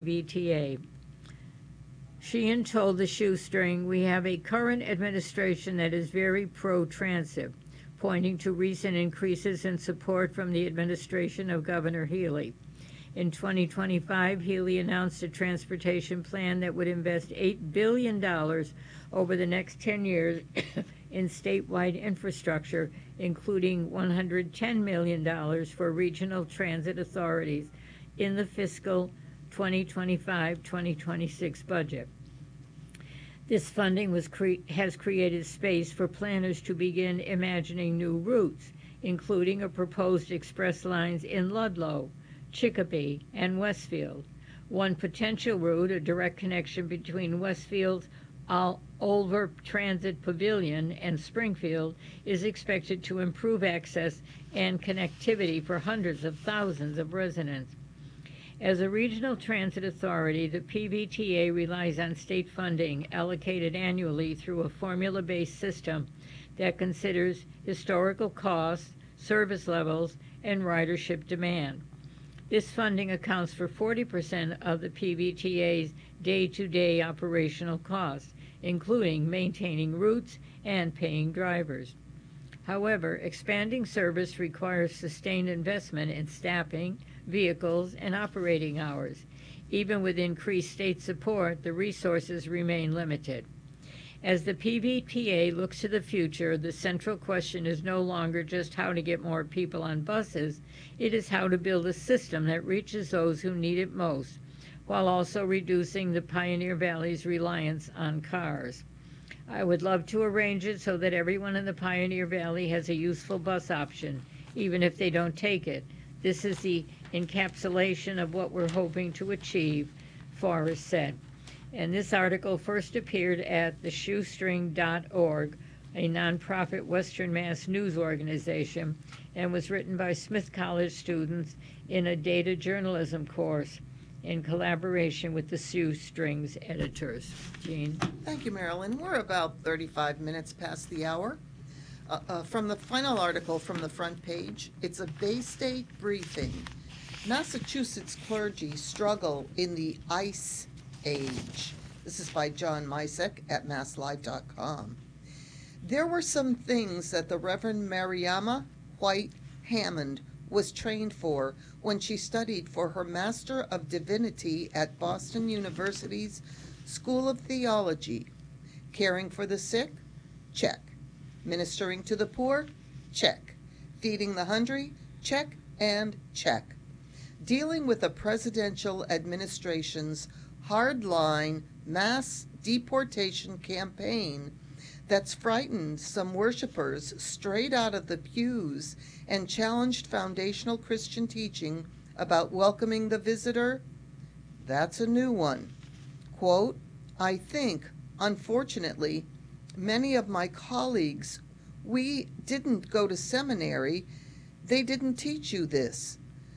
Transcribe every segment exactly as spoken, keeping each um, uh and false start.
V T A. Sheehan told the Shoestring, "We have a current administration that is very pro-transit," pointing to recent increases in support from the administration of Governor Healey. In twenty twenty-five, Healey announced a transportation plan that would invest eight billion dollars over the next ten years in statewide infrastructure, including one hundred ten million dollars for regional transit authorities in the fiscal twenty twenty-five twenty twenty-six budget. This funding was cre- has created space for planners to begin imagining new routes, including a proposed express lines in Ludlow, Chicopee, and Westfield. One potential route, a direct connection between Westfield's Ulver Transit Pavilion and Springfield, is expected to improve access and connectivity for hundreds of thousands of residents. As a regional transit authority, the P V T A relies on state funding allocated annually through a formula-based system that considers historical costs, service levels, and ridership demand. This funding accounts for forty percent of the P V T A's day-to-day operational costs, including maintaining routes and paying drivers. However, expanding service requires sustained investment in staffing, vehicles, and operating hours. Even with increased state support, the resources remain limited. As the P V T A looks to the future, the central question is no longer just how to get more people on buses, it is how to build a system that reaches those who need it most, while also reducing the Pioneer Valley's reliance on cars. I would love to arrange it so that everyone in the Pioneer Valley has a useful bus option, even if they don't take it. This is the encapsulation of what we're hoping to achieve," Forrest said. And this article first appeared at the shoestring dot org, a nonprofit Western Mass news organization, and was written by Smith College students in a data journalism course in collaboration with the Shoestrings editors. Jean? Thank you, Marilyn. We're about thirty-five minutes past the hour. Uh, uh, from the final article from the front page, it's a Bay State briefing. Massachusetts clergy struggle in the ice age. This is by John Misek at mass live dot com. There were some things that the Reverend Mariama White Hammond was trained for when she studied for her Master of Divinity at Boston University's School of Theology. Caring for the sick? Check. Ministering to the poor? Check. Feeding the hungry? Check and check. Dealing with a presidential administration's hardline mass deportation campaign that's frightened some worshipers straight out of the pews and challenged foundational Christian teaching about welcoming the visitor? That's a new one. Quote, "I think, unfortunately, many of my colleagues, we didn't go to seminary, they didn't teach you this."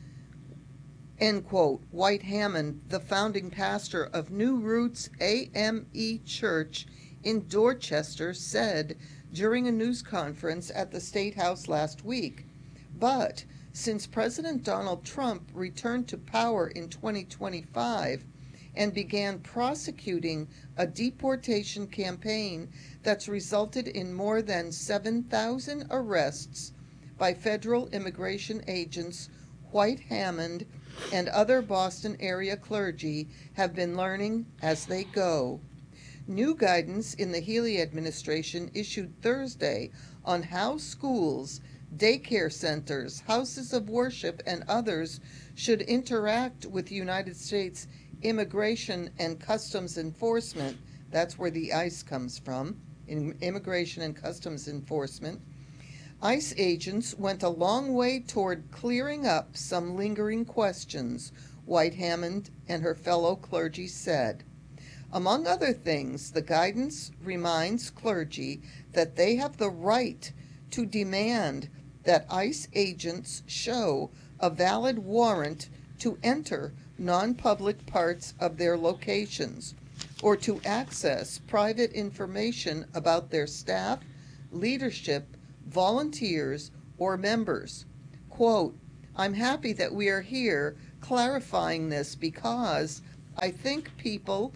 End quote. White Hammond, the founding pastor of New Roots A M E Church in Dorchester, said during a news conference at the State House last week. But since President Donald Trump returned to power in twenty twenty-five and began prosecuting a deportation campaign that's resulted in more than seven thousand arrests by federal immigration agents, White Hammond and other Boston area clergy have been learning as they go. New guidance in the Healey administration issued Thursday on how schools, daycare centers, houses of worship, and others should interact with United States Immigration and Customs Enforcement. That's where the ICE comes from, in Immigration and Customs Enforcement. ICE agents went a long way toward clearing up some lingering questions, White Hammond and her fellow clergy said. Among other things, the guidance reminds clergy that they have the right to demand that ICE agents show a valid warrant to enter non-public parts of their locations or to access private information about their staff, leadership, volunteers, or members. Quote, "I'm happy that we are here clarifying this because I think people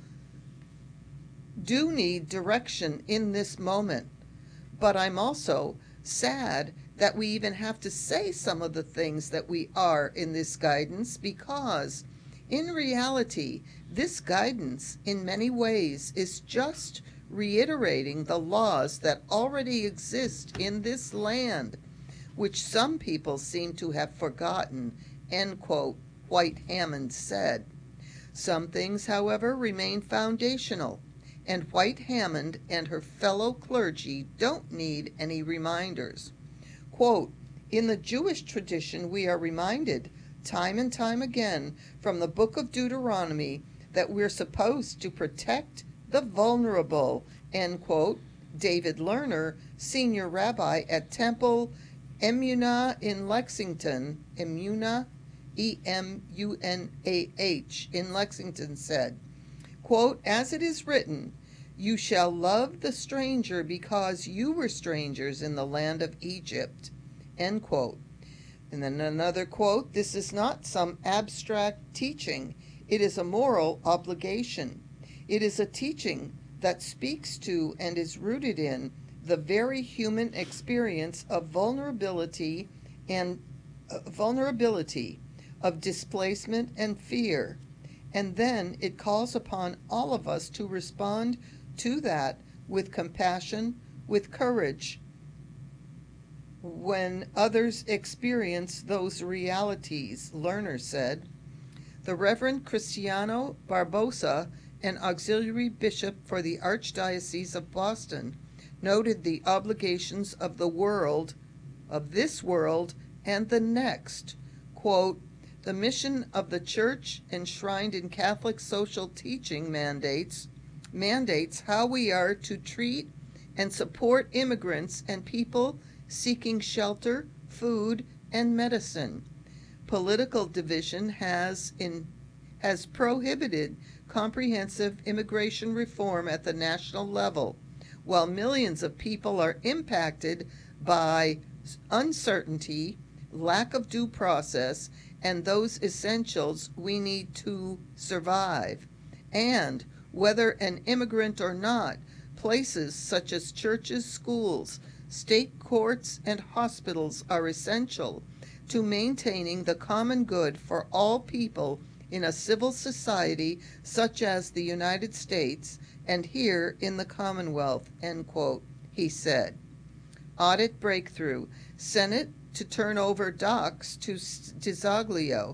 do need direction in this moment, but I'm also sad that we even have to say some of the things that we are in this guidance, because in reality, this guidance in many ways is just reiterating the laws that already exist in this land, which some people seem to have forgotten, end quote, White Hammond said. Some things, however, remain foundational, and White Hammond and her fellow clergy don't need any reminders. Quote, in the Jewish tradition, we are reminded time and time again from the book of Deuteronomy that we're supposed to protect the vulnerable, end quote. David Lerner, senior rabbi at Temple Emunah in Lexington, Emunah, E M U N A H, in Lexington said, quote, as it is written, you shall love the stranger because you were strangers in the land of Egypt, end quote. And then another quote, this is not some abstract teaching. It is a moral obligation. It is a teaching that speaks to and is rooted in the very human experience of vulnerability and uh, vulnerability, of displacement and fear. And then it calls upon all of us to respond to that with compassion, with courage, when others experience those realities, Lerner said. The Reverend Cristiano Barbosa, an auxiliary bishop for the Archdiocese of Boston, noted the obligations of the world, of this world, and the next. Quote, the mission of the Church, enshrined in Catholic social teaching, mandates mandates how we are to treat and support immigrants and people seeking shelter, food, and medicine. Political division has in has prohibited comprehensive immigration reform at the national level, while millions of people are impacted by uncertainty, lack of due process, and those essentials we need to survive. And whether an immigrant or not, places such as churches, schools, state courts, and hospitals are essential to maintaining the common good for all people in a civil society such as the United States and here in the Commonwealth, end quote, he said. Audit breakthrough. Senate to turn over docs to DiZoglio.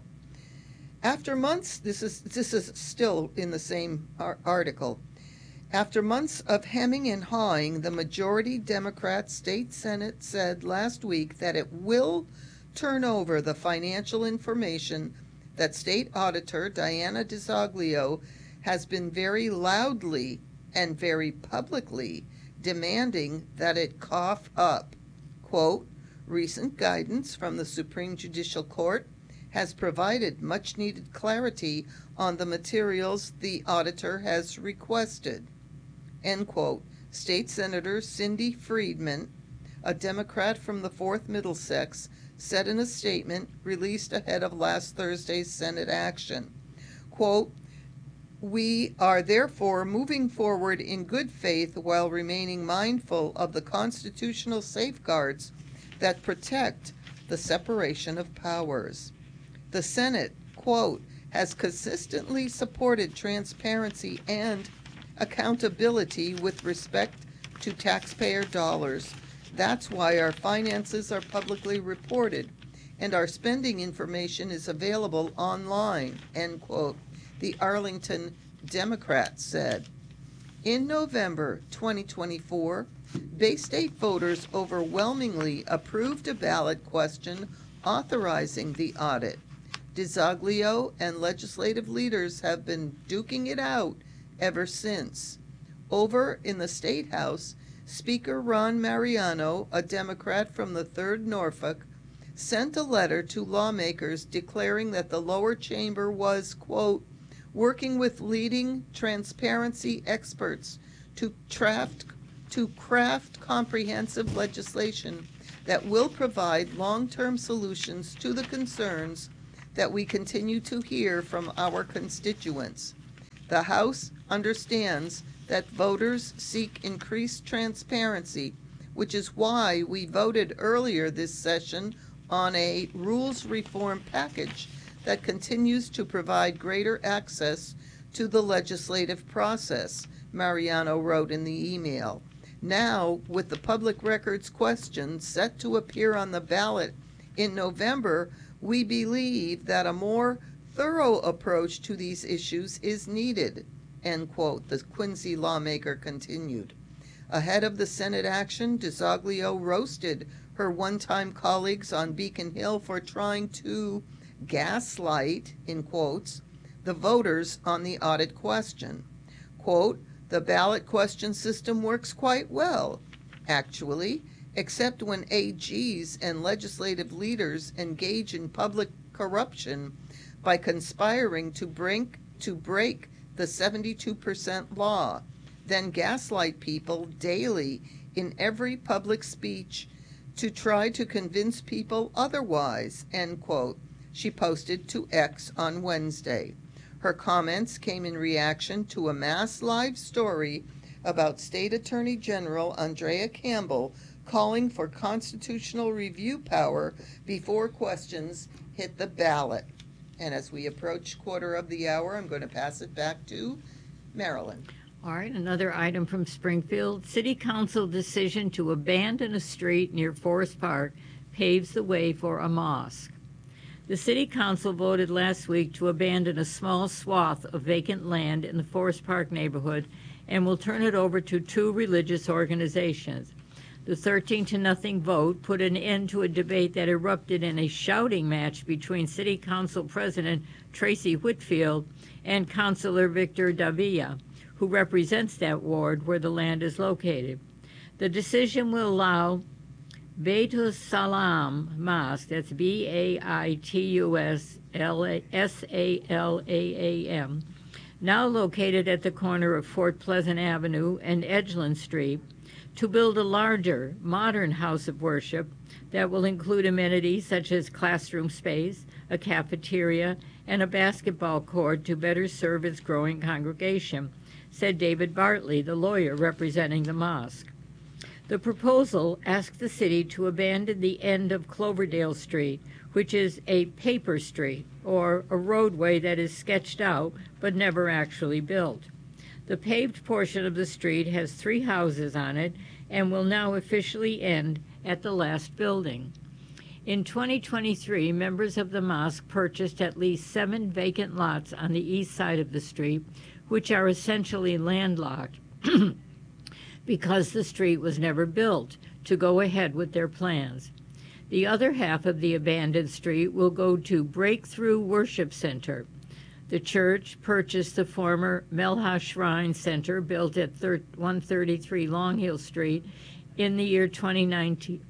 After months, this is this is still in the same ar- article. After months of hemming and hawing, the majority Democrat state Senate said last week that it will turn over the financial information that State Auditor Diana DiZoglio has been very loudly and very publicly demanding that it cough up. Quote, recent guidance from the Supreme Judicial Court has provided much-needed clarity on the materials the auditor has requested, end quote. State Senator Cindy Friedman, a Democrat from the fourth Middlesex, said in a statement released ahead of last Thursday's Senate action, quote, we are therefore moving forward in good faith while remaining mindful of the constitutional safeguards that protect the separation of powers. The Senate, quote, has consistently supported transparency and accountability with respect to taxpayer dollars. That's why our finances are publicly reported and our spending information is available online, end quote, the Arlington Democrat said. In November twenty twenty-four, Bay State voters overwhelmingly approved a ballot question authorizing the audit. DiZoglio and legislative leaders have been duking it out ever since. Over in the State House, Speaker Ron Mariano, a Democrat from the third Norfolk, sent a letter to lawmakers declaring that the lower chamber was, quote, working with leading transparency experts to craft, to craft comprehensive legislation that will provide long-term solutions to the concerns that we continue to hear from our constituents. The House understands that voters seek increased transparency, which is why we voted earlier this session on a rules reform package that continues to provide greater access to the legislative process, Mariano wrote in the email. Now, with the public records question set to appear on the ballot in November, we believe that a more thorough approach to these issues is needed, end quote, the Quincy lawmaker continued. Ahead of the Senate action, DiZoglio roasted her one-time colleagues on Beacon Hill for trying to gaslight, in quotes, the voters on the audit question. Quote, the ballot question system works quite well, actually, except when A Gs and legislative leaders engage in public corruption by conspiring to break, to break the seventy-two percent law, then gaslight people daily in every public speech to try to convince people otherwise, end quote, she posted to X on Wednesday. Her comments came in reaction to a Mass Live story about State Attorney General Andrea Campbell calling for constitutional review power before questions hit the ballot. And as we approach quarter of the hour, I'm going to pass it back to Marilyn. All right, another item from Springfield. City Council decision to abandon a street near Forest Park paves the way for a mosque. The City Council voted last week to abandon a small swath of vacant land in the Forest Park neighborhood and will turn it over to two religious organizations. The thirteen to nothing vote put an end to a debate that erupted in a shouting match between City Council President Tracy Whitfield and Councilor Victor Davila, who represents that ward where the land is located. The decision will allow Beitus Salam Mosque, that's B A I T U S S A L A A M, now located at the corner of Fort Pleasant Avenue and Edgeland Street, to build a larger, modern house of worship that will include amenities such as classroom space, a cafeteria, and a basketball court to better serve its growing congregation, said David Bartley, the lawyer representing the mosque. The proposal asked the city to abandon the end of Cloverdale Street, which is a paper street, or a roadway that is sketched out but never actually built. The paved portion of the street has three houses on it and will now officially end at the last building. In twenty twenty-three, members of the mosque purchased at least seven vacant lots on the east side of the street, which are essentially landlocked because the street was never built, to go ahead with their plans. The other half of the abandoned street will go to Breakthrough Worship Center. The church purchased the former Melha Shrine Center, built at one thirty-three Long Hill Street, in the year twenty nineteen,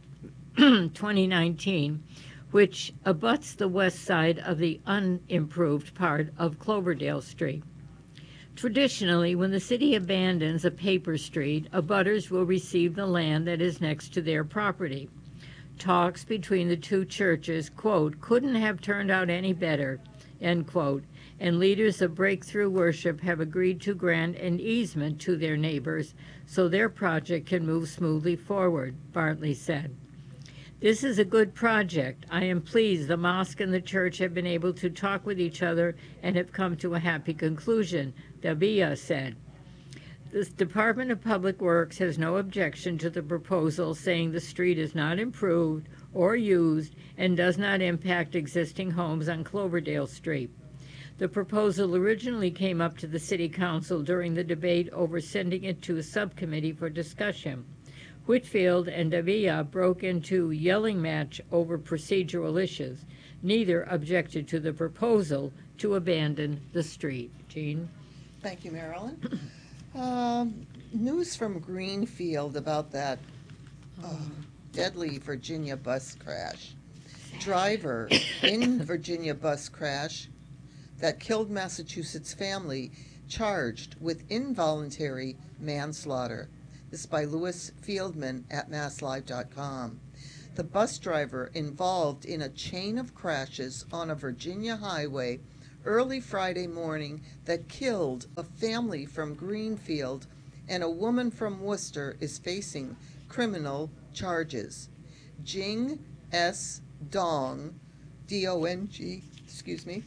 which abuts the west side of the unimproved part of Cloverdale Street. Traditionally, when the city abandons a paper street, abutters will receive the land that is next to their property. Talks between the two churches, quote, couldn't have turned out any better, end quote, and leaders of Breakthrough Worship have agreed to grant an easement to their neighbors so their project can move smoothly forward, Bartley said. This is a good project. I am pleased the mosque and the church have been able to talk with each other and have come to a happy conclusion, Davila said. The Department of Public Works has no objection to the proposal, saying the street is not improved or used and does not impact existing homes on Cloverdale Street. The proposal originally came up to the City Council during the debate over sending it to a subcommittee for discussion. Whitfield and Davila broke into yelling match over procedural issues. Neither objected to the proposal to abandon the street. Jean? Thank you, Marilyn. um, news from Greenfield about that uh, deadly Virginia bus crash. Driver in Virginia bus crash that killed Massachusetts family charged with involuntary manslaughter. This is by Louis Fieldman at mass live dot com. The bus driver involved in a chain of crashes on a Virginia highway early Friday morning that killed a family from Greenfield, and a woman from Worcester is facing criminal charges. Jing S. Dong, D O N G, excuse me,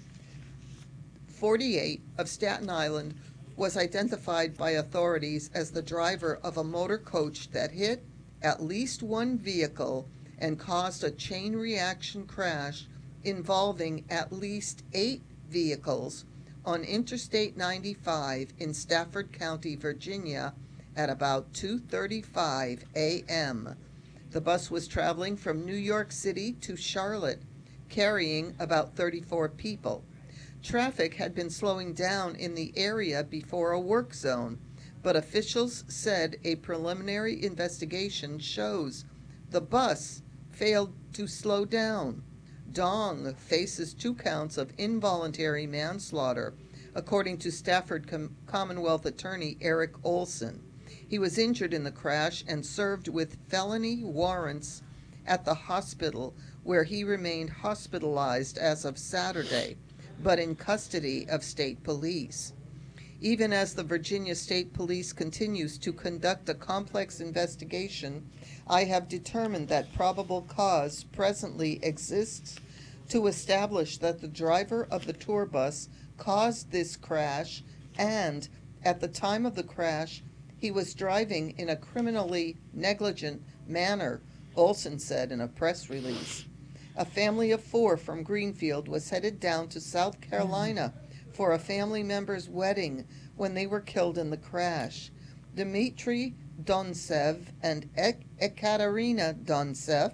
forty-eight, of Staten Island, was identified by authorities as the driver of a motor coach that hit at least one vehicle and caused a chain reaction crash involving at least eight vehicles on Interstate ninety-five in Stafford County, Virginia, at about two thirty-five a m The bus was traveling from New York City to Charlotte, carrying about thirty-four people. Traffic had been slowing down in the area before a work zone, but officials said a preliminary investigation shows the bus failed to slow down. Dong faces two counts of involuntary manslaughter, according to Stafford Com- Commonwealth Attorney Eric Olson. He was injured in the crash and served with felony warrants at the hospital, where he remained hospitalized as of Saturday, but in custody of state police. Even as the Virginia State Police continues to conduct a complex investigation, I have determined that probable cause presently exists to establish that the driver of the tour bus caused this crash, and at the time of the crash, he was driving in a criminally negligent manner, Olson said in a press release. A family of four from Greenfield was headed down to South Carolina for a family member's wedding when they were killed in the crash. Dmitry Doncev and Ek- Ekaterina Doncev,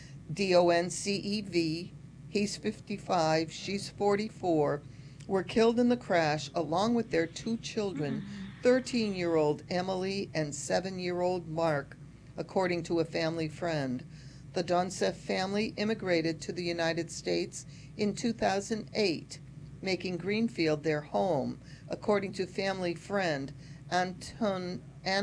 D O N C E V, he's fifty-five, she's forty-four, were killed in the crash along with their two children, thirteen-year-old Emily and seven-year-old Mark, according to a family friend. The Doncev family immigrated to the United States in two thousand eight, making Greenfield their home, according to family friend Anton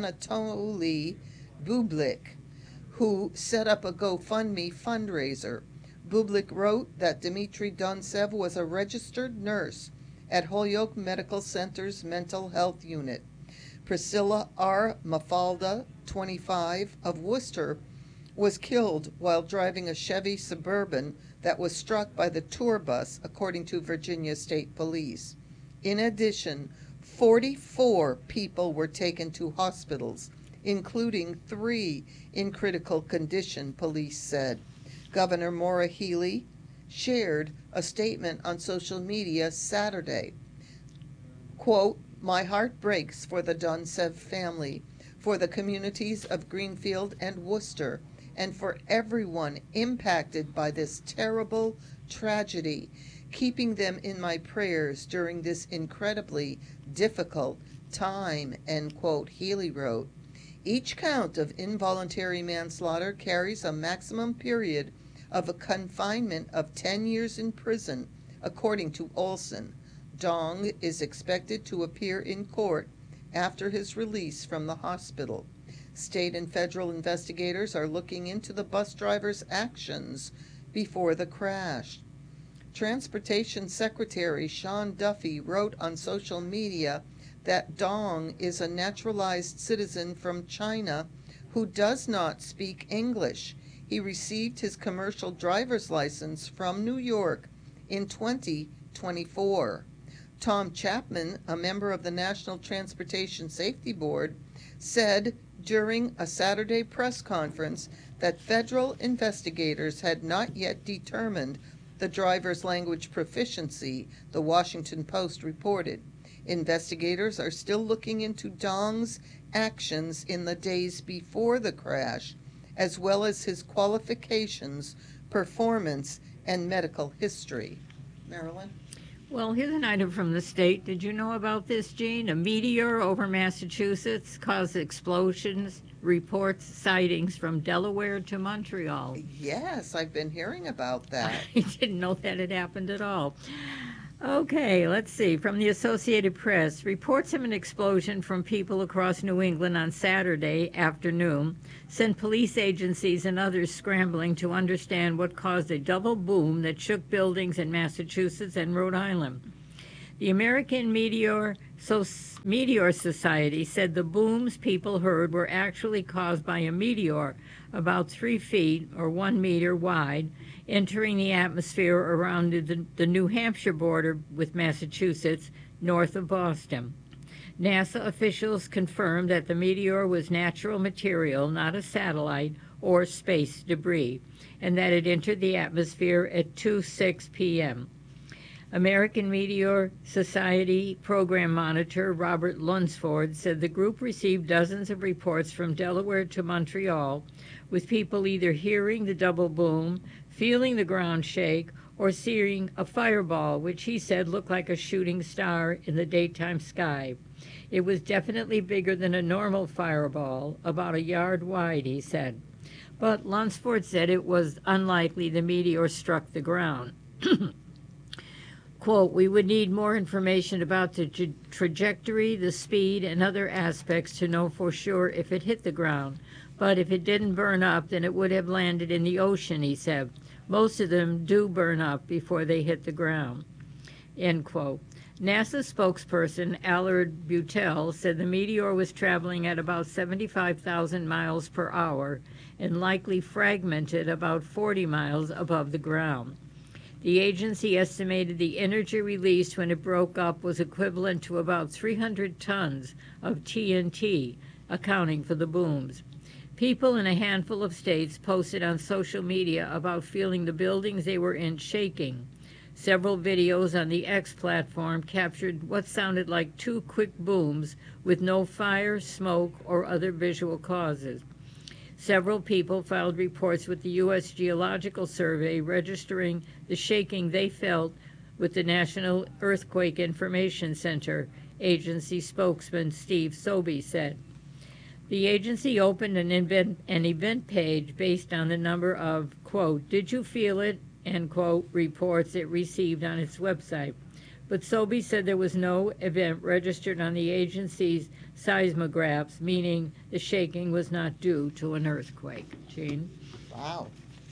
Anatoly Bublik, who set up a GoFundMe fundraiser. Bublik wrote that Dmitry Doncev was a registered nurse at Holyoke Medical Center's mental health unit. Priscilla R. Mafalda, twenty-five, of Worcester, was killed while driving a Chevy Suburban that was struck by the tour bus, according to Virginia State Police. In addition, forty-four people were taken to hospitals, including three in critical condition, police said. Governor Maura Healey shared a statement on social media Saturday. Quote, "My heart breaks for the Doncev family, for the communities of Greenfield and Worcester, and for everyone impacted by this terrible tragedy, keeping them in my prayers during this incredibly difficult time," end quote, Healey wrote. Each count of involuntary manslaughter carries a maximum period of a confinement of ten years in prison, according to Olson. Dong is expected to appear in court after his release from the hospital. State and federal investigators are looking into the bus driver's actions before the crash. Transportation Secretary Sean Duffy wrote on social media that Dong is a naturalized citizen from China who does not speak English. He received his commercial driver's license from New York in twenty twenty-four. Tom Chapman, a member of the National Transportation Safety Board, said during a Saturday press conference that federal investigators had not yet determined the driver's language proficiency, the Washington Post reported. Investigators are still looking into Dong's actions in the days before the crash, as well as his qualifications, performance, and medical history. Marilyn? Well, here's an item from the state. Did you know about this, Jean? A meteor over Massachusetts caused explosions, reports sightings from Delaware to Montreal. Yes, I've been hearing about that. I didn't know that had happened at all. Okay, let's see. From the Associated Press, reports of an explosion from people across New England on Saturday afternoon sent police agencies and others scrambling to understand what caused a double boom that shook buildings in Massachusetts and Rhode Island. The American Meteor, so- Meteor Society said the booms people heard were actually caused by a meteor about three feet or one meter wide entering the atmosphere around the, the New Hampshire border with Massachusetts, north of Boston. NASA officials confirmed that the meteor was natural material, not a satellite or space debris, and that it entered the atmosphere at two oh six p.m. American Meteor Society program monitor Robert Lunsford said the group received dozens of reports from Delaware to Montreal, with people either hearing the double boom, feeling the ground shake, or seeing a fireball, which he said looked like a shooting star in the daytime sky. It was definitely bigger than a normal fireball, about a yard wide, he said. But Lunsford said it was unlikely the meteor struck the ground. Quote, we would need more information about the tra- trajectory, the speed, and other aspects to know for sure if it hit the ground. But if it didn't burn up, then it would have landed in the ocean, he said. Most of them do burn up before they hit the ground. End quote. NASA spokesperson Allard Butel said the meteor was traveling at about seventy-five thousand miles per hour and likely fragmented about forty miles above the ground. The agency estimated the energy released when it broke up was equivalent to about three hundred tons of T N T, accounting for the booms. People in a handful of states posted on social media about feeling the buildings they were in shaking. Several videos on the X platform captured what sounded like two quick booms with no fire, smoke, or other visual causes. Several people filed reports with the U S Geological Survey registering the shaking they felt with the National Earthquake Information Center, agency spokesman Steve Sobey said. The agency opened an event, an event page based on the number of, quote, did you feel it, end quote, reports it received on its website. But Sobey said there was no event registered on the agency's seismographs, meaning the shaking was not due to an earthquake. Gene? Wow.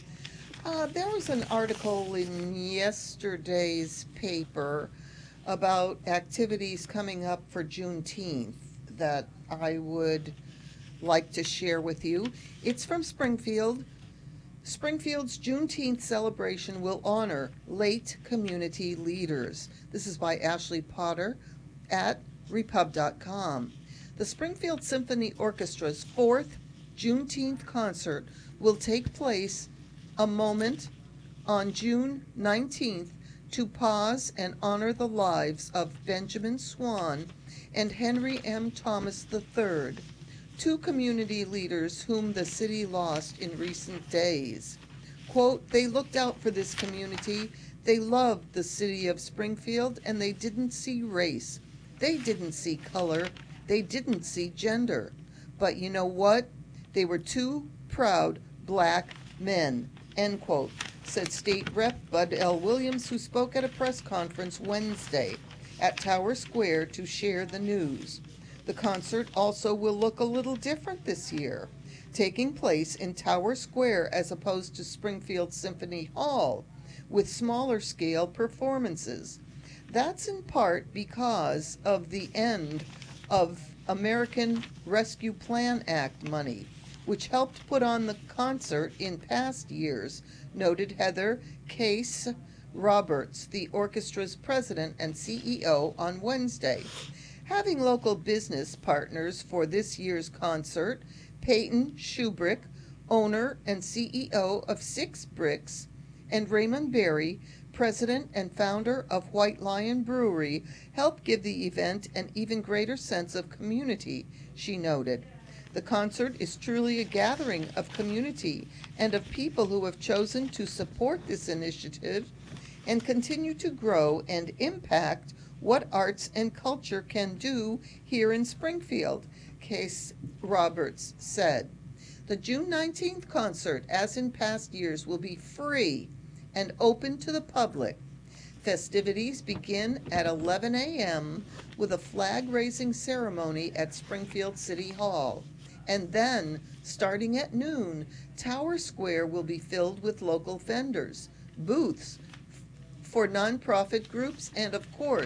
Uh, there was an article in yesterday's paper about activities coming up for Juneteenth that I would like to share with you. It's from Springfield. Springfield's Juneteenth celebration will honor late community leaders. This is by Ashley Potter at repub dot com. The Springfield Symphony Orchestra's fourth Juneteenth concert will take place a moment on June nineteenth to pause and honor the lives of Benjamin Swan and Henry M. Thomas the third, two community leaders whom the city lost in recent days. Quote, they looked out for this community, they loved the city of Springfield, and they didn't see race, they didn't see color, they didn't see gender. But you know what? They were two proud black men, end quote, said State Representative Bud L. Williams, who spoke at a press conference Wednesday at Tower Square to share the news. The concert also will look a little different this year, taking place in Tower Square as opposed to Springfield Symphony Hall, with smaller scale performances. That's in part because of the end of American Rescue Plan Act money, which helped put on the concert in past years, noted Heather Case Roberts, the orchestra's president and C E O, on Wednesday. Having local business partners for this year's concert, Peyton Shubrick, owner and C E O of Six Bricks, and Raymond Berry, president and founder of White Lion Brewery, helped give the event an even greater sense of community, she noted. The concert is truly a gathering of community and of people who have chosen to support this initiative and continue to grow and impact what arts and culture can do here in Springfield, Case Roberts said. The June nineteenth concert, as in past years, will be free and open to the public. Festivities begin at eleven a.m. with a flag-raising ceremony at Springfield City Hall. And then, starting at noon, Tower Square will be filled with local vendors, booths for nonprofit groups, and of course,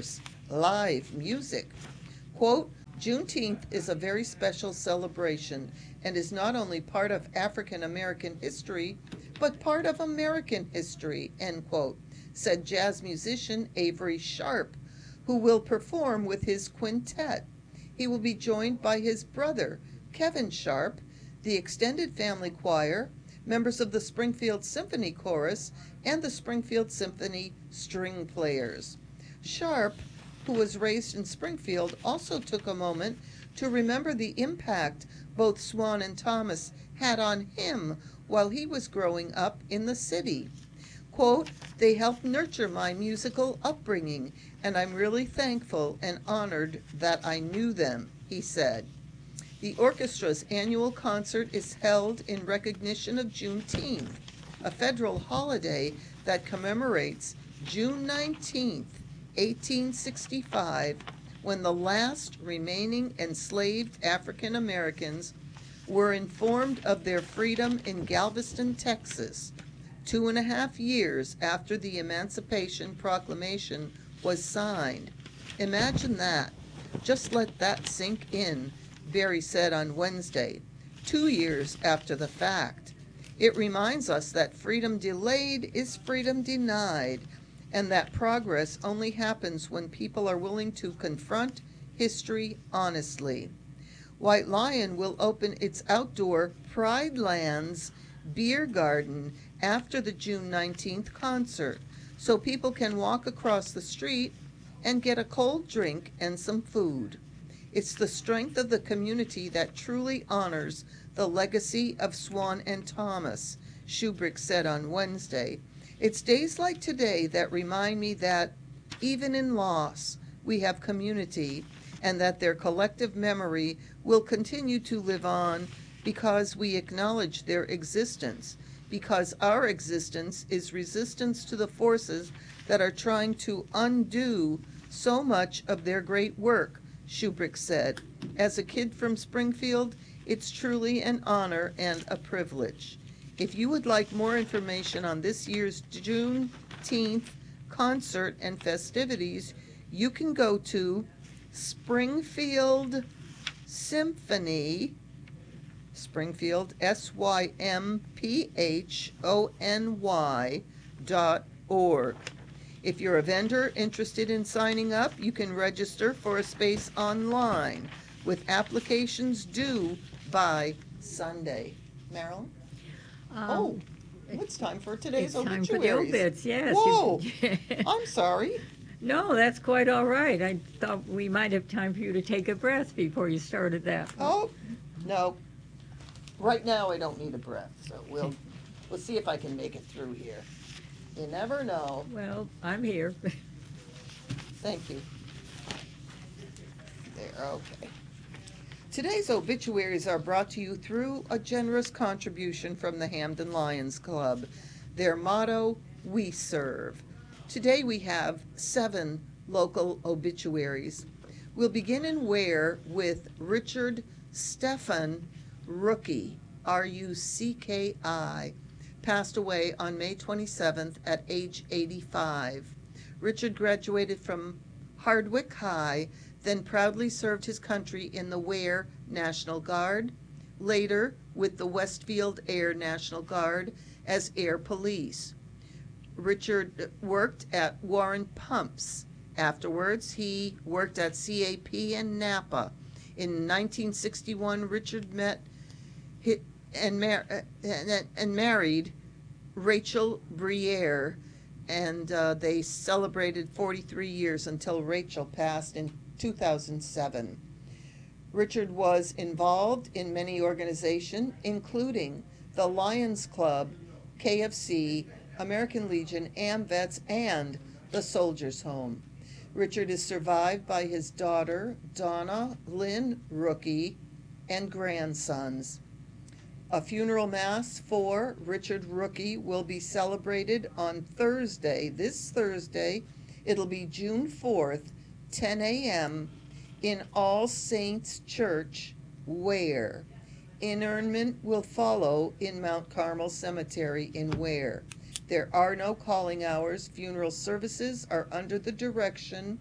live music. Quote, Juneteenth is a very special celebration and is not only part of African American history, but part of American history, end quote, said jazz musician Avery Sharp, who will perform with his quintet. He will be joined by his brother, Kevin Sharp, the extended family choir, members of the Springfield Symphony Chorus, and the Springfield Symphony string players. Sharp, who was raised in Springfield, also took a moment to remember the impact both Swan and Thomas had on him while he was growing up in the city. Quote, they helped nurture my musical upbringing, and I'm really thankful and honored that I knew them, he said. The orchestra's annual concert is held in recognition of Juneteenth, a federal holiday that commemorates June nineteenth, eighteen sixty-five, when the last remaining enslaved African Americans were informed of their freedom in Galveston, Texas, two and a half years after the Emancipation Proclamation was signed. Imagine that. Just let that sink in, Berry said on Wednesday, two years after the fact. It reminds us that freedom delayed is freedom denied, and that progress only happens when people are willing to confront history honestly. White Lion will open its outdoor Pride Lands beer garden after the June nineteenth concert, so people can walk across the street and get a cold drink and some food. It's the strength of the community that truly honors the legacy of Swan and Thomas, Shubrick said on Wednesday. It's days like today that remind me that, even in loss, we have community, and that their collective memory will continue to live on because we acknowledge their existence, because our existence is resistance to the forces that are trying to undo so much of their great work, Shubrick said. As a kid from Springfield, it's truly an honor and a privilege. If you would like more information on this year's Juneteenth concert and festivities, you can go to Springfield Symphony, Springfield, S Y M P H O N Y dot org. If you're a vendor interested in signing up, you can register for a space online, with applications due by Sunday. Marilyn? Um, Oh, it's time for today's It's time obituaries. for the obits, yes. Whoa, You- I'm sorry. No, that's quite all right. I thought we might have time for you to take a breath before you started that. Oh, no. Right now, I don't need a breath, so we'll, we'll see if I can make it through here. You never know. Well, I'm here. Thank you. There, okay. Today's obituaries are brought to you through a generous contribution from the Hamden Lions Club. Their motto, we serve. Today we have seven local obituaries. We'll begin in Ware with Richard Stephan Rookie, R U C K I, passed away on May twenty-seventh at age eighty-five. Richard graduated from Hardwick High, then proudly served his country in the Ware National Guard, later with the Westfield Air National Guard as Air Police. Richard worked at Warren Pumps. Afterwards, he worked at C A P and Napa. In nineteen sixty-one, Richard met hit, and, mar- and, and married Rachel Briere, and uh, they celebrated forty-three years until Rachel passed in two thousand seven. Richard was involved in many organizations, including the Lions Club, K F C, American Legion, AMVETS, and the Soldiers Home. Richard is survived by his daughter, Donna Lynn Rookie, and grandsons. A funeral mass for Richard Rookie will be celebrated on Thursday, this Thursday. It'll be June fourth, ten a.m. in All Saints Church, Ware. Interment will follow in Mount Carmel Cemetery in Ware. There are no calling hours. Funeral services are under the direction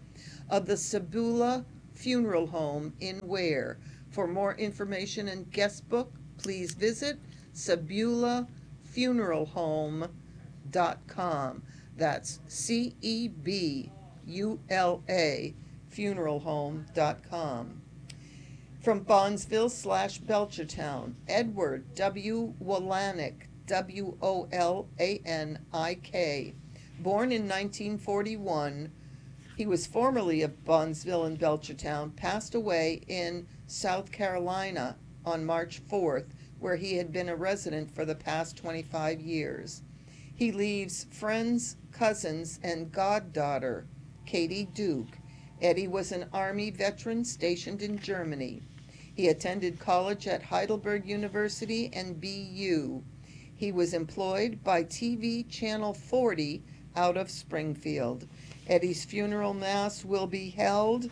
of the Sabula Funeral Home in Ware. For more information and guest book, please visit sabula funeral home dot com. That's C E B U L A funeral home dot com. From Bondsville slash Belchertown, Edward W. Wolanik, W O L A N I K. Born in nineteen forty-one, he was formerly of Bondsville and Belchertown, passed away in South Carolina on March fourth, where he had been a resident for the past twenty-five years. He leaves friends, cousins, and goddaughter, Katie Duke. Eddie was an Army veteran stationed in Germany. He attended college at Heidelberg University and B U. He was employed by T V Channel forty out of Springfield. Eddie's funeral mass will be held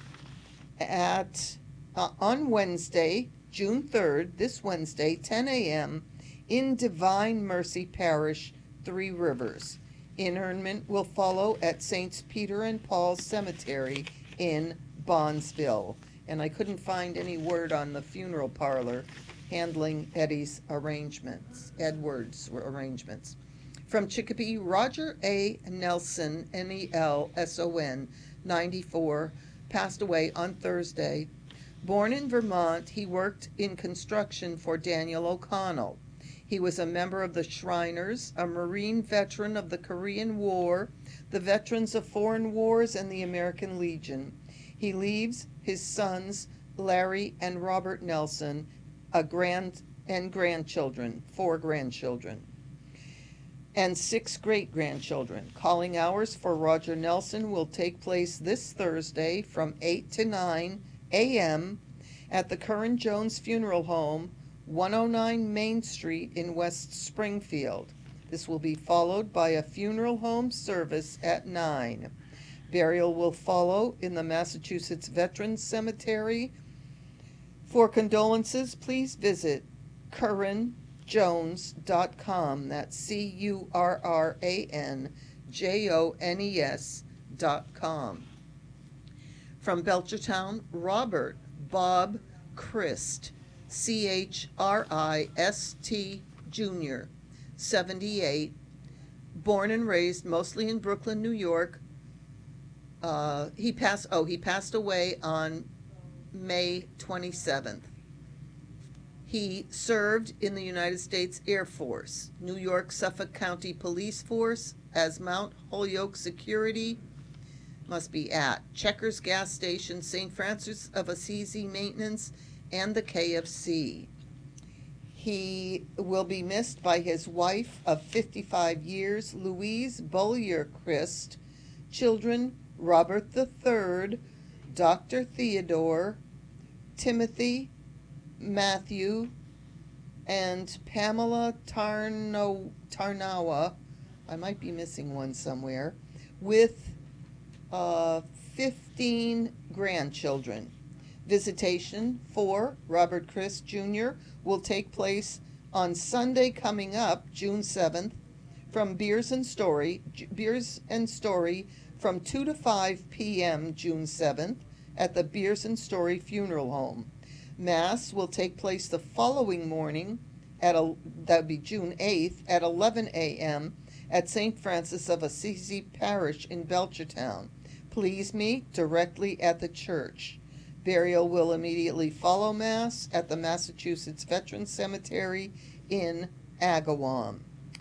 at uh, on Wednesday, June third, this Wednesday, ten a.m. in Divine Mercy Parish, Three Rivers. Interment will follow at Saints Peter and Paul Cemetery in Bondsville. And I couldn't find any word on the funeral parlor handling Eddie's arrangements, Edward's arrangements. From Chicopee, Roger A. Nelson, N E L S O N, ninety-four, passed away on Thursday. Born in Vermont, he worked in construction for Daniel O'Connell. He was a member of the Shriners, a Marine veteran of the Korean War, the Veterans of Foreign Wars, and the American Legion. He leaves his sons, Larry and Robert Nelson, a grand and grandchildren, four grandchildren, and six great-grandchildren. Calling hours for Roger Nelson will take place this Thursday from eight to nine a.m. at the Curran Jones Funeral Home, one oh nine Main Street in West Springfield. This will be followed by a funeral home service at nine. Burial will follow in the Massachusetts Veterans Cemetery. For condolences, please visit curran jones dot com. That's C U R R A N J O N E S dot com. From Belchertown, Robert Bob Christ, C H R I S T Junior, seventy-eight, born and raised mostly in Brooklyn, New York. Uh, he passed. Oh, he passed away on May twenty-seventh. He served in the United States Air Force, New York Suffolk County Police Force as Mount Holyoke Security, must be at Checkers Gas Station, Saint Francis of Assisi Maintenance, and the K F C. He will be missed by his wife of fifty-five years, Louise Bollier Christ, children Robert the Third, Doctor Theodore, Timothy, Matthew, and Pamela Tarno, Tarnawa, I might be missing one somewhere, with uh, fifteen grandchildren. Visitation for Robert Christ Junior will take place on Sunday coming up, June seventh, from Beers and Story, Beers and Story from two to five p.m. June seventh at the Beers and Story Funeral Home. Mass will take place the following morning at a, that would be June eighth at eleven a.m. at Saint Francis of Assisi Parish in Belchertown. Please meet directly at the church. Burial will immediately follow Mass at the Massachusetts Veterans Cemetery in Agawam.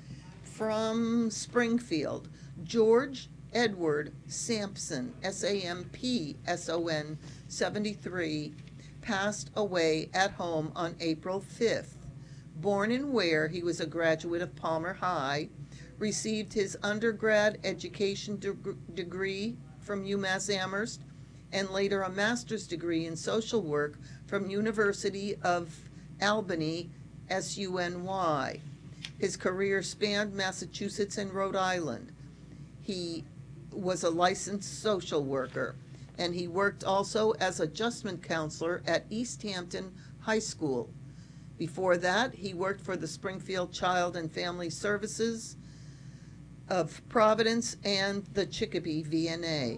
From Springfield, George Edward Sampson, S A M P S O N, seventy-three, passed away at home on April fifth. Born in Ware, he was a graduate of Palmer High, received his undergrad education de- degree from UMass Amherst, and later a master's degree in social work from University of Albany, S U N Y. His career spanned Massachusetts and Rhode Island. He was a licensed social worker, and he worked also as adjustment counselor at East Hampton High School. Before that, he worked for the Springfield Child and Family Services of Providence and the Chicopee V N A.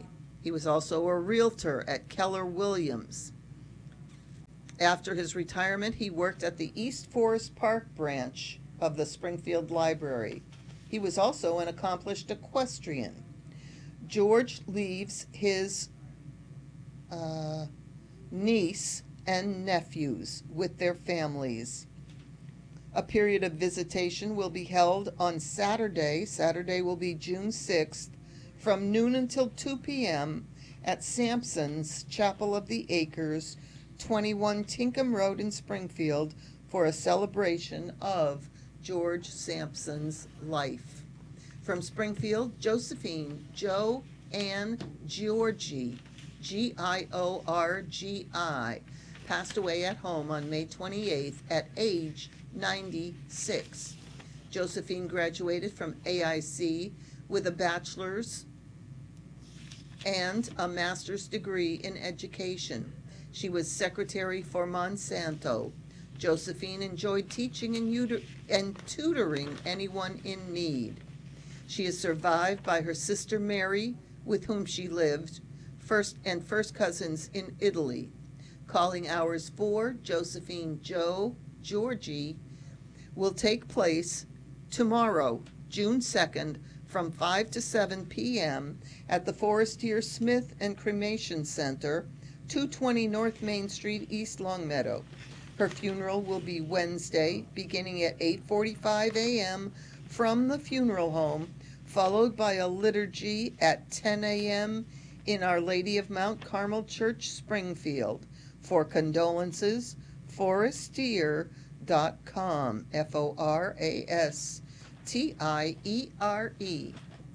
He was also a realtor at Keller Williams. After his retirement, he worked at the East Forest Park branch of the Springfield Library. He was also an accomplished equestrian. George leaves his uh, niece and nephews with their families. A period of visitation will be held on Saturday. Saturday will be June sixth, from noon until two p.m. at Sampson's Chapel of the Acres, twenty-one Tinkham Road in Springfield, for a celebration of George Sampson's life. From Springfield, Josephine Jo Ann Georgi, G I O R G I, passed away at home on May twenty-eighth at age ninety-six. Josephine graduated from A I C with a bachelor's and a master's degree in education. She was secretary for Monsanto. Josephine enjoyed teaching and, uter- and tutoring anyone in need. She is survived by her sister Mary, with whom she lived, first and first cousins in Italy. Calling hours for Josephine Jo Georgie will take place tomorrow, June second, from five to seven p.m. at the Forestier Smith and Cremation Center, two twenty North Main Street, East Longmeadow. Her funeral will be Wednesday, beginning at eight forty-five a.m. from the funeral home, followed by a liturgy at ten a.m. in Our Lady of Mount Carmel Church, Springfield. For condolences, forestier dot com, F O R A S T I E R E.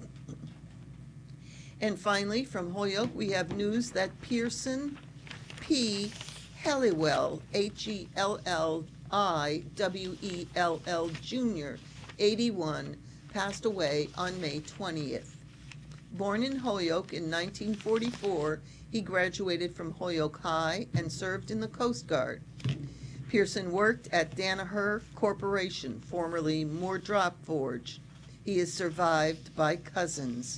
And finally, from Holyoke, we have news that Pearson P. Helliwell, H E L L I W E L L, Junior, eighty-one, passed away on May twentieth. Born in Holyoke in nineteen forty-four, he graduated from Holyoke High and served in the Coast Guard. Pearson worked at Danaher Corporation, formerly Moore Drop Forge. He is survived by cousins.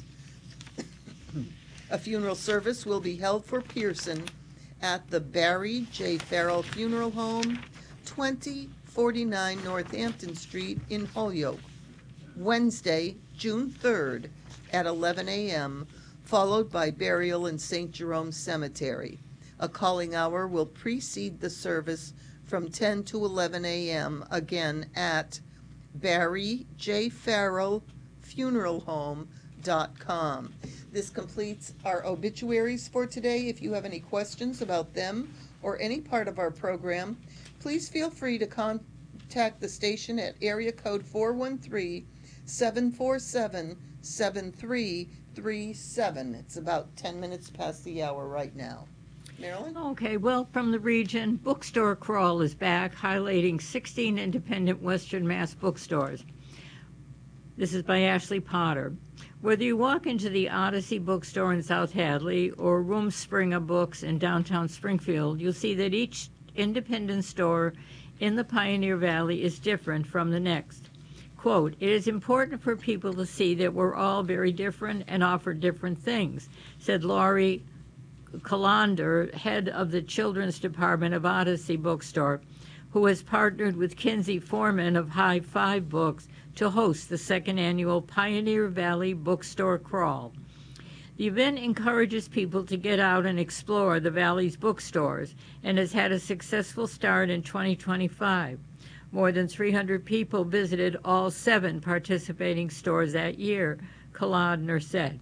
A funeral service will be held for Pearson at the Barry J. Farrell Funeral Home, twenty forty-nine Northampton Street in Holyoke, Wednesday, June third at eleven a.m., followed by burial in Saint Jerome Cemetery. A calling hour will precede the service from ten to eleven a.m., again at Barry J. Farrell Funeral Home dot com. This completes our obituaries for today. If you have any questions about them or any part of our program, please feel free to contact the station at area code four one three, seven four seven, seven three three seven. It's about ten minutes past the hour right now. Marilyn? Okay, well, from the region, Bookstore Crawl is back, highlighting sixteen independent Western Mass bookstores. This is by Ashley Potter. Whether you walk into the Odyssey bookstore in South Hadley or Room Springer Books in downtown Springfield, you'll see that each independent store in the Pioneer Valley is different from the next. Quote, "It is important for people to see that we're all very different and offer different things," said Laurie Colander, head of the children's department of Odyssey Bookstore, who has partnered with Kinsey Foreman of High Five Books to host the second annual Pioneer Valley Bookstore Crawl. The event encourages people to get out and explore the Valley's bookstores and has had a successful start in twenty twenty-five. More than three hundred people visited all seven participating stores that year, Colander said.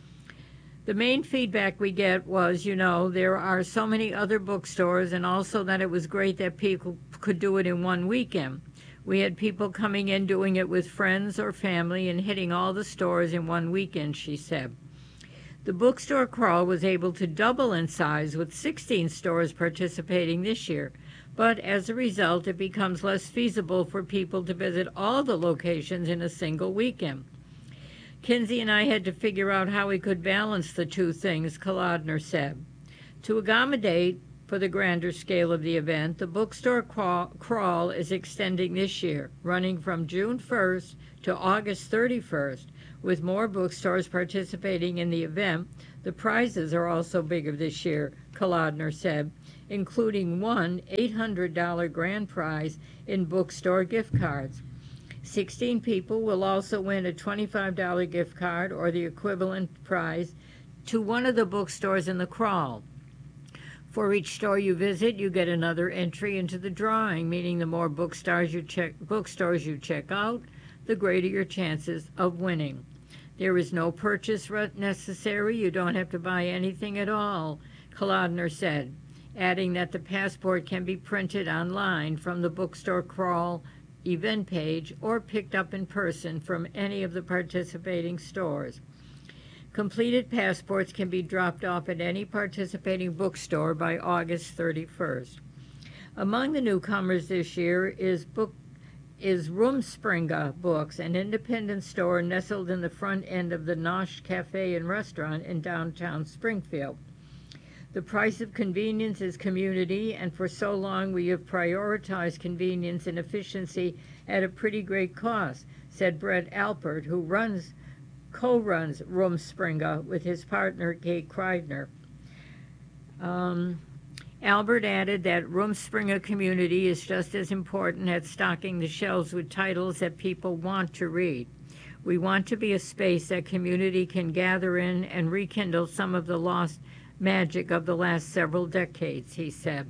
The main feedback we get was, you know, there are so many other bookstores, and also that it was great that people could do it in one weekend. We had people coming in doing it with friends or family and hitting all the stores in one weekend, she said. The bookstore crawl was able to double in size with sixteen stores participating this year, but as a result, it becomes less feasible for people to visit all the locations in a single weekend. Kinsey and I had to figure out how we could balance the two things, Kolodner said. To accommodate for the grander scale of the event, the bookstore crawl is extending this year, running from June first to August thirty-first, With more bookstores participating in the event, the prizes are also bigger this year, Kolodner said, including one eight hundred dollars grand prize in bookstore gift cards. sixteen people will also win a twenty-five dollars gift card or the equivalent prize to one of the bookstores in the crawl. For each store you visit, you get another entry into the drawing, meaning the more bookstores you check, bookstores you check out, the greater your chances of winning. There is no purchase necessary. You don't have to buy anything at all, Kolodner said, adding that the passport can be printed online from the bookstore crawl event page or picked up in person from any of the participating stores. Completed passports can be dropped off at any participating bookstore by August thirty-first. Among the newcomers this year is book is Rumspringa Books, an independent store nestled in the front end of the Nosh Cafe and Restaurant in downtown Springfield. The price of convenience is community, and for so long we have prioritized convenience and efficiency at a pretty great cost, said Brett Alpert, who runs co-runs Rumspringa with his partner Kate Kreidner. Um, Albert added that Rumspringa community is just as important as stocking the shelves with titles that people want to read. We want to be a space that community can gather in and rekindle some of the lost magic of the last several decades, he said.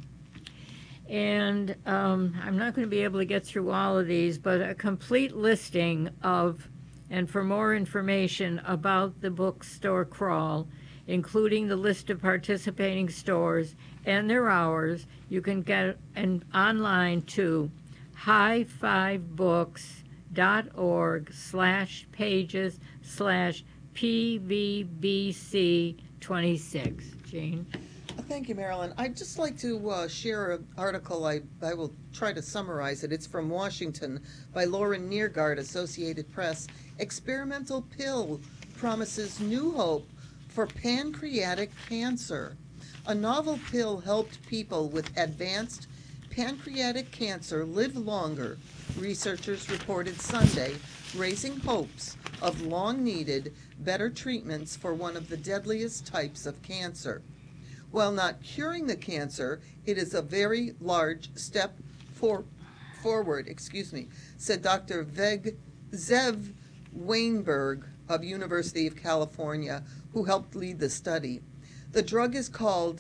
And um, I'm not going to be able to get through all of these, but a complete listing of, and for more information about the bookstore crawl, including the list of participating stores and their hours, you can get an online to high five books dot org slash pages slash P V B C twenty-six. Jean? Thank you, Marilyn. I'd just like to uh, share an article. I, I will try to summarize it. It's from Washington by Lauren Neergaard, Associated Press. Experimental pill promises new hope for pancreatic cancer. A novel pill helped people with advanced pancreatic cancer live longer, researchers reported Sunday, raising hopes of long-needed, better treatments for one of the deadliest types of cancer. While not curing the cancer, it is a very large step for, forward, excuse me, said Doctor Veg, Zev Weinberg of University of California, who helped lead the study. The drug is called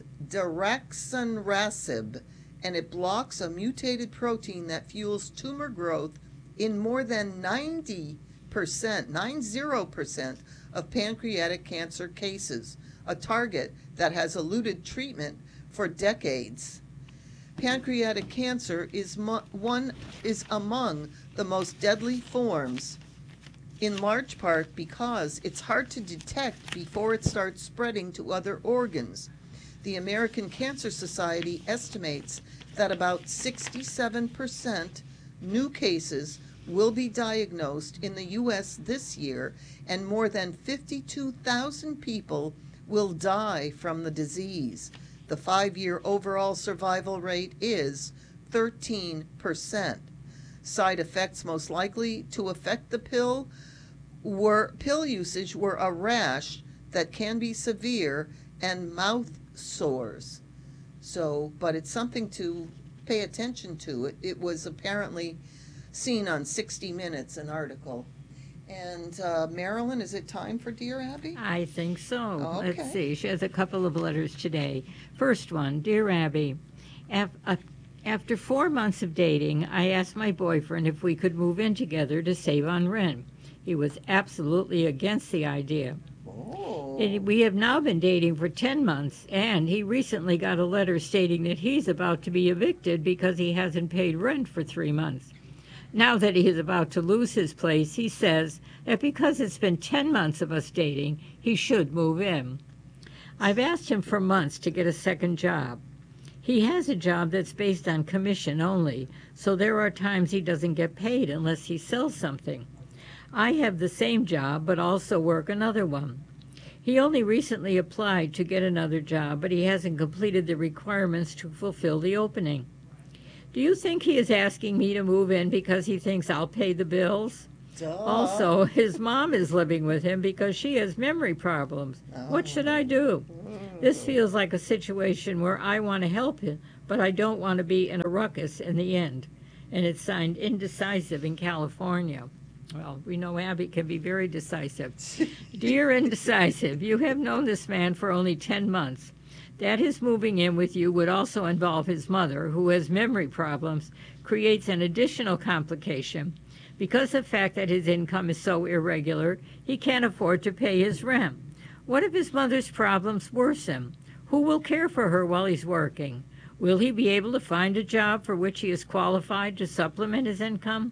daraxonrasib, and it blocks a mutated protein that fuels tumor growth in more than ninety percent, ninety percent of pancreatic cancer cases, a target that has eluded treatment for decades. Pancreatic cancer is mo- one is among the most deadly forms, in large part because it's hard to detect before it starts spreading to other organs. The American Cancer Society estimates that about sixty-seven percent new cases will be diagnosed in the U S this year, and more than fifty-two thousand people will die from the disease. The five-year overall survival rate is thirteen percent. Side effects most likely to affect the pill were pill usage were a rash that can be severe and mouth sores. So, but it's something to pay attention to. It, it was apparently seen on sixty minutes, an article. And uh, Marilyn, is it time for Dear Abby? I think so. Okay. Let's see. She has a couple of letters today. First one, Dear Abby, af- uh, after four months of dating, I asked my boyfriend if we could move in together to save on rent. He was absolutely against the idea. Oh. And we have now been dating for ten months, and he recently got a letter stating that he's about to be evicted because he hasn't paid rent for three months. Now that he is about to lose his place, he says that because it's been ten months of us dating, he should move in. I've asked him for months to get a second job. He has a job that's based on commission only, so there are times he doesn't get paid unless he sells something. I have the same job, but also work another one. He only recently applied to get another job, but he hasn't completed the requirements to fulfill the opening. Do you think he is asking me to move in because he thinks I'll pay the bills? Duh. Also, his mom is living with him because she has memory problems. What should I do? This feels like a situation where I want to help him, but I don't want to be in a ruckus in the end. And it's signed Indecisive in California. Well, we know Abby can be very decisive. Dear Indecisive, you have known this man for only ten months. That his moving in with you would also involve his mother, who has memory problems, creates an additional complication. Because of the fact that his income is so irregular, he can't afford to pay his rent. What if his mother's problems worsen? Who will care for her while he's working? Will he be able to find a job for which he is qualified to supplement his income?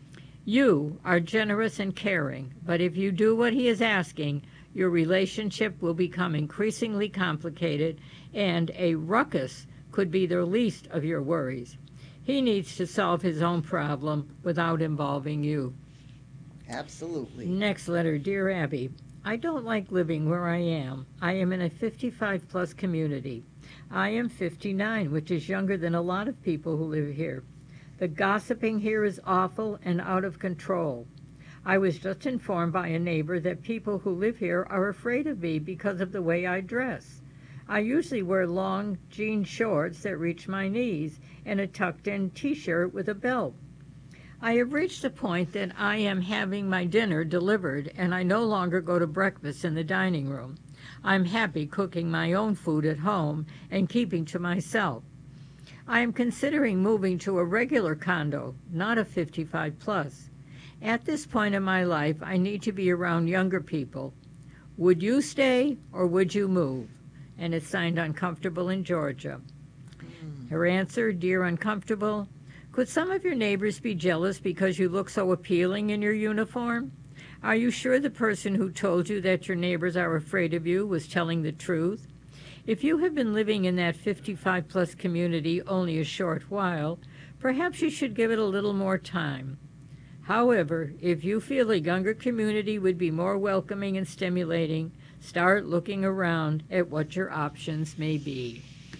You are generous and caring, but if you do what he is asking, your relationship will become increasingly complicated, and a ruckus could be the least of your worries. He needs to solve his own problem without involving you. Absolutely. Next letter. Dear Abby, I don't like living where I am. I am in a fifty-five plus community. I am fifty-nine, which is younger than a lot of people who live here. The gossiping here is awful and out of control. I was just informed by a neighbor that people who live here are afraid of me because of the way I dress. I usually wear long jean shorts that reach my knees and a tucked-in t-shirt with a belt. I have reached a point that I am having my dinner delivered, and I no longer go to breakfast in the dining room. I'm happy cooking my own food at home and keeping to myself. I am considering moving to a regular condo, not a fifty-five plus. At this point in my life, I need to be around younger people. Would you stay or would you move? And it's signed Uncomfortable in Georgia. Mm. Her answer, Dear Uncomfortable, could some of your neighbors be jealous because you look so appealing in your uniform? Are you sure the person who told you that your neighbors are afraid of you was telling the truth? If you have been living in that fifty-five plus community only a short while, perhaps you should give it a little more time. However, if you feel a younger community would be more welcoming and stimulating, start looking around at what your options may be.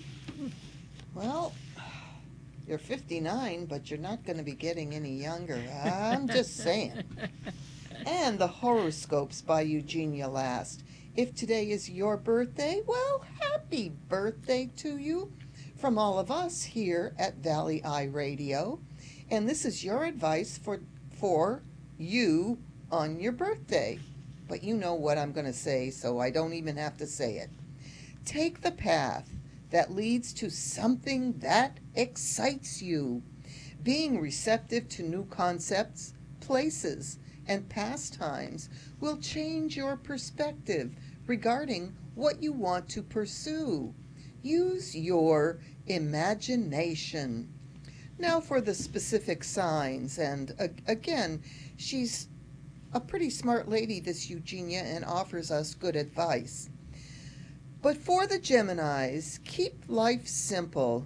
Well, you're fifty-nine, but you're not going to be getting any younger. I'm just saying. And the horoscopes by Eugenia Last. If today is your birthday, well, happy birthday to you from all of us here at Valley Eye Radio. And this is your advice for for you on your birthday. But you know what I'm going to say, so I don't even have to say it. Take the path that leads to something that excites you. Being receptive to new concepts, places, and pastimes will change your perspective regarding what you want to pursue. Use your imagination. Now for the specific signs, and uh, again, she's a pretty smart lady, this Eugenia, and offers us good advice. But for the Geminis, keep life simple.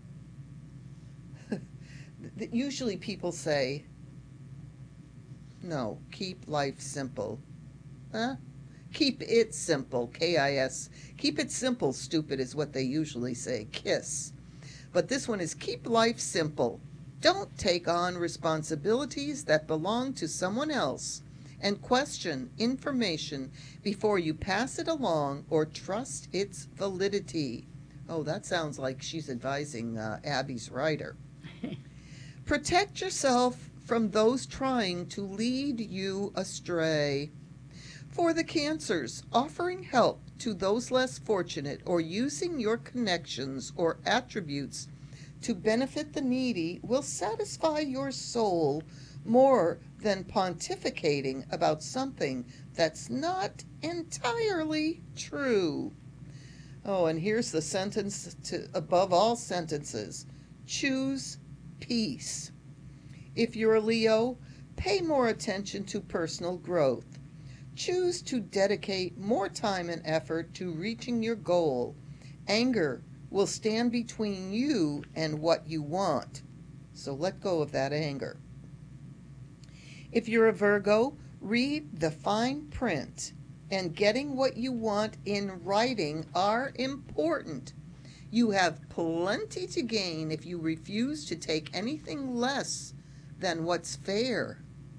Usually people say, no, keep life simple. Huh? Keep it simple, K I S. Keep it simple, stupid, is what they usually say, KISS. But this one is keep life simple. Don't take on responsibilities that belong to someone else, and question information before you pass it along or trust its validity. Oh, that sounds like she's advising uh, Abby's writer. Protect yourself from those trying to lead you astray. For the Cancers, offering help to those less fortunate or using your connections or attributes to benefit the needy will satisfy your soul more than pontificating about something that's not entirely true. Oh, and here's the sentence to above all sentences. Choose peace. If you're a Leo, pay more attention to personal growth. Choose to dedicate more time and effort to reaching your goal. Anger will stand between you and what you want. So let go of that anger. If you're a Virgo, read the fine print, and getting what you want in writing are important. You have plenty to gain if you refuse to take anything less than what's fair.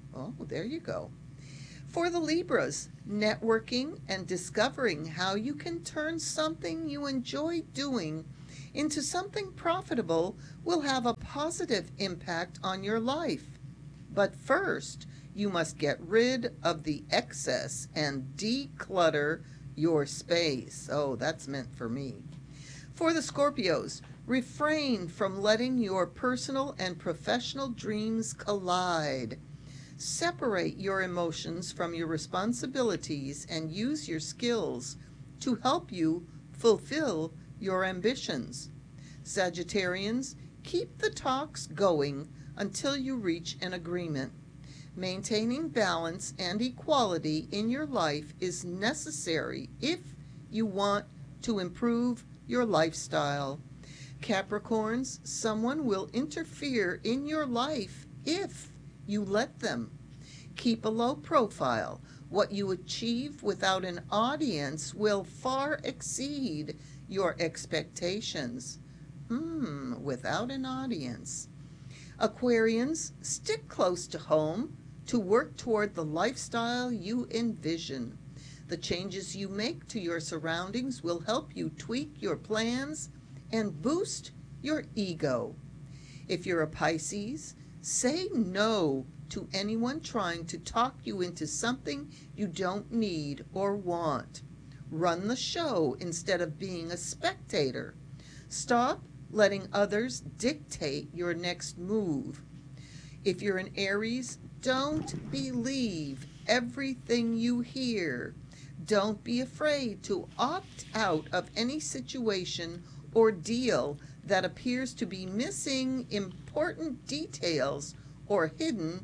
Oh, there you go. For the Libras, networking and discovering how you can turn something you enjoy doing into something profitable will have a positive impact on your life. But first, you must get rid of the excess and declutter your space. Oh, that's meant for me. For the Scorpios, refrain from letting your personal and professional dreams collide. Separate your emotions from your responsibilities and use your skills to help you fulfill your ambitions. Sagittarians, keep the talks going until you reach an agreement. Maintaining balance and equality in your life is necessary if you want to improve your lifestyle. Capricorns, someone will interfere in your life if you let them. Keep a low profile. What you achieve without an audience will far exceed your expectations. Hmm, without an audience. Aquarians, stick close to home to work toward the lifestyle you envision. The changes you make to your surroundings will help you tweak your plans and boost your ego. If you're a Pisces, say no to anyone trying to talk you into something you don't need or want. Run the show instead of being a spectator. Stop letting others dictate your next move. If you're an Aries, don't believe everything you hear. Don't be afraid to opt out of any situation or deal that appears to be missing important details or hidden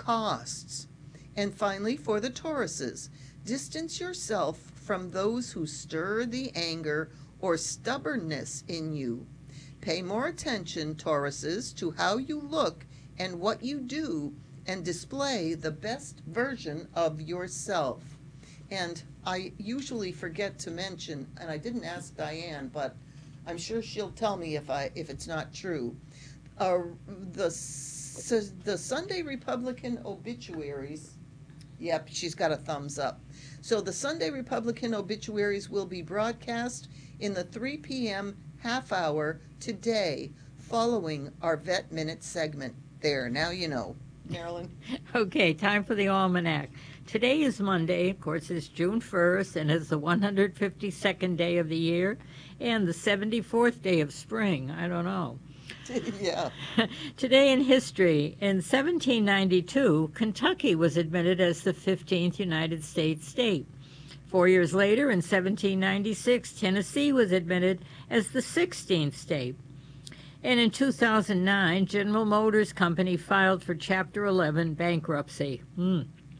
costs. And finally, for the Tauruses, distance yourself from those who stir the anger or stubbornness in you. Pay more attention, Tauruses, to how you look and what you do, and display the best version of yourself. And I usually forget to mention, and I didn't ask Diane, but I'm sure she'll tell me if I if it's not true. Uh, the the Sunday Republican obituaries. Yep, she's got a thumbs up. So the Sunday Republican obituaries will be broadcast in the three p.m. half hour today, following our Vet Minute segment. There, now you know. Marilyn? Okay, time for the almanac. Today is Monday, of course, it's June first, and it's the one hundred fifty-second day of the year and the seventy-fourth day of spring. I don't know. Yeah. Today in history, in seventeen ninety-two, Kentucky was admitted as the fifteenth United States state. Four years later, in seventeen ninety-six, Tennessee was admitted as the sixteenth state. And in two thousand nine, General Motors Company filed for Chapter eleven bankruptcy. Hmm.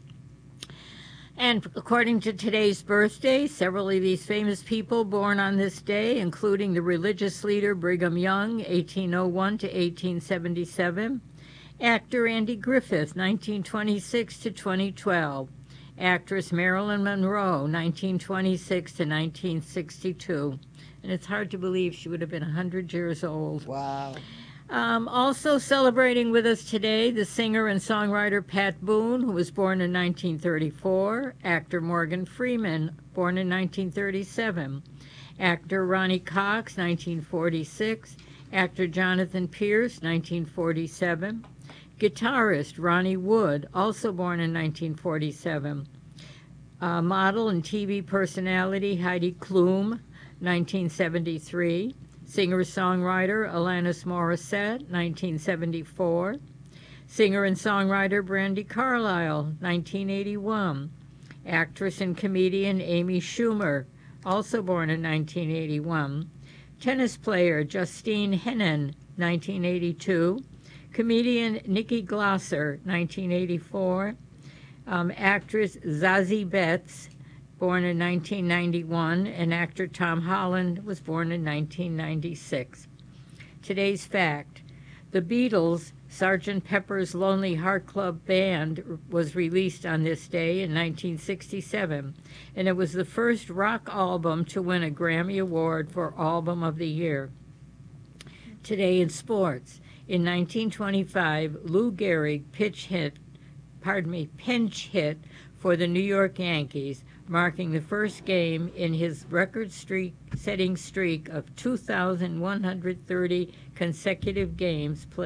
And according to today's birthday, several of these famous people born on this day, including the religious leader Brigham Young, eighteen oh one to eighteen seventy-seven, actor Andy Griffith, nineteen twenty-six to twenty twelve, actress Marilyn Monroe, nineteen twenty-six to nineteen sixty-two. And it's hard to believe she would have been one hundred years old. Wow. Um, also celebrating with us today, the singer and songwriter Pat Boone, who was born in nineteen thirty-four, actor Morgan Freeman, born in nineteen thirty-seven, actor Ronnie Cox, nineteen forty-six, actor Jonathan Pierce, nineteen forty-seven, guitarist Ronnie Wood, also born in nineteen forty-seven, uh, model and T V personality Heidi Klum, nineteen seventy-three, singer-songwriter Alanis Morissette, nineteen seventy-four, singer and songwriter Brandy Carlisle, nineteen eighty-one, actress and comedian Amy Schumer, also born in nineteen eighty-one, tennis player Justine Henin, nineteen eighty-two, comedian Nikki Glosser, nineteen eighty-four, um, actress Zazie Betts, born in nineteen ninety-one, and actor Tom Holland was born in nineteen ninety-six. Today's fact: the Beatles' Sergeant Pepper's Lonely Heart Club Band was released on this day in nineteen sixty-seven, and it was the first rock album to win a Grammy Award for Album of the Year. Today in sports: in nineteen twenty-five, Lou Gehrig pitch hit pardon me, pinch hit for the New York Yankees, marking the first game in his record streak setting streak of two thousand one hundred thirty consecutive games played.